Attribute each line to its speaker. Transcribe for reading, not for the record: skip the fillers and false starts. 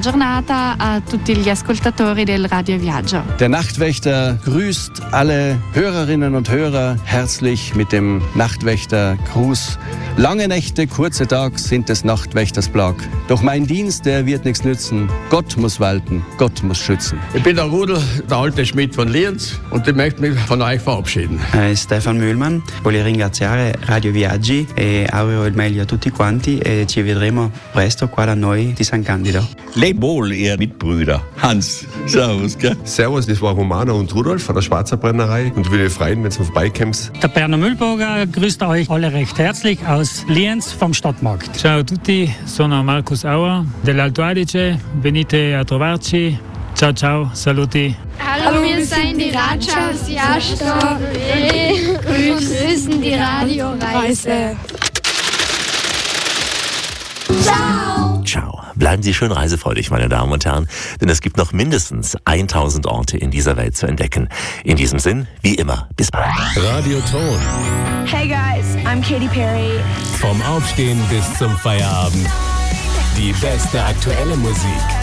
Speaker 1: giornata a tutti gli ascoltatori del Radio Viaggio.
Speaker 2: Der Nachtwächter grüßt alle Hörerinnen und Hörer herzlich mit dem Nachtwächtergruß. Lange Nächte, kurze Tage sind des Nachtwächters Plag. Doch mein Dienst, der wird nichts nützen. Gott muss walten, Gott muss schützen.
Speaker 3: Ich bin der Rudel, der alte Schmidt von Lienz, und ich möchte mich von euch verabschieden.
Speaker 4: Stefan Mühlmann, voglio ringraziare Radio Viaggi e auguro il meglio a tutti quanti e ci vedremo presto qua da noi di San Candido.
Speaker 5: Leb wohl, ihr Mitbrüder. Hans, servus, gell?
Speaker 6: Servus, das war Romana und Rudolf von der Schwarzer Brennerei und würde freuen, wenn du vorbeikommst.
Speaker 7: Der Berner Mühlburger grüßt euch alle recht herzlich aus Lienz vom Stadtmarkt.
Speaker 8: Ciao a tutti, sono Markus Auer dell'Alto Adige, venite a trovarci. Ciao ciao, saluti.
Speaker 9: Hallo, wir sind die Rajas Jastock und grüßen die Radioreise.
Speaker 10: Ciao! Ciao. Bleiben Sie schön reisefreudig, meine Damen und Herren, denn es gibt noch mindestens 1000 Orte in dieser Welt zu entdecken. In diesem Sinn, wie immer, bis bald.
Speaker 11: Radioton.
Speaker 12: Hey guys, I'm Katy Perry.
Speaker 11: Vom Aufstehen bis zum Feierabend. Die beste aktuelle Musik.